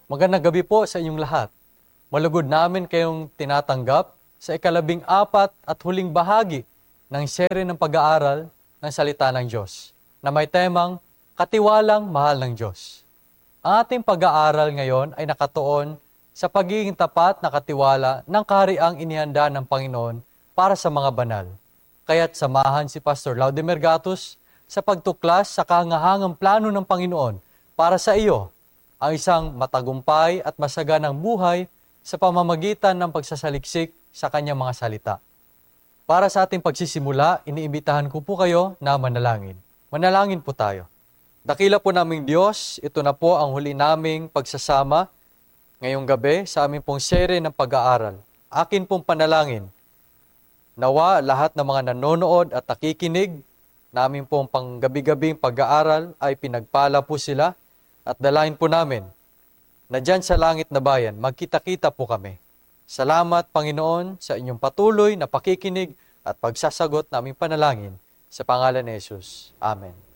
Magandang gabi po sa inyong lahat. Malugod namin kayong tinatanggap sa ika-14 at huling bahagi ng serye ng pag-aaral ng Salita ng Diyos na may temang Katiwalang Mahal ng Diyos. Ang ating pag-aaral ngayon ay nakatuon sa pagiging tapat na katiwala ng kahariang inihanda ng Panginoon para sa mga banal. Kaya't samahan si Pastor Laudemir Gatus sa pagtuklas sa kahangahangang plano ng Panginoon para sa iyo, ang isang matagumpay at masaganang buhay sa pamamagitan ng pagsasaliksik sa kanyang mga salita. Para sa ating pagsisimula, iniimbitahan ko po kayo na manalangin. Manalangin po tayo. Dakila po naming Diyos, ito na po ang huli naming pagsasama ngayong gabi sa aming pong serye ng pag-aaral. Akin pong panalangin, nawa lahat ng mga nanonood at nakikinig, namin pong panggabi-gabing pag-aaral ay pinagpala po sila at dalahin po namin na dyan sa langit na bayan, magkita-kita po kami. Salamat, Panginoon, sa inyong patuloy na pakikinig at pagsasagot na aming panalangin sa pangalan ni Jesus. Amen.